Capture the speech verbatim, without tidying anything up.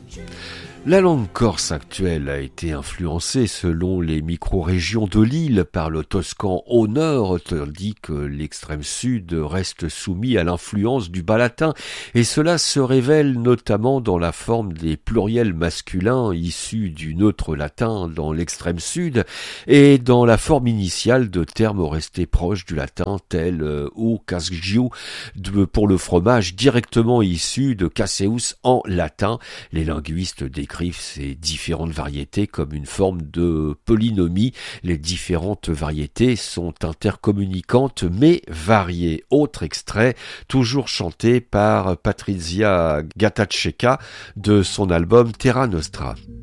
La langue corse actuelle a été influencée selon les micro-régions de l'île par le toscan au nord, tandis que l'extrême sud reste soumis à l'influence du bas latin, et cela se révèle notamment dans la forme des pluriels masculins issus du neutre latin dans l'extrême sud, et dans la forme initiale de termes restés proches du latin tels euh, o casgiu pour le fromage directement issu de caseus en latin. Les linguistes décrivent ces différentes variétés comme une forme de polynomie. Les différentes variétés sont intercommunicantes mais variées. Autre extrait, toujours chanté par Patrizia Gataceka de son album Terra Nostra.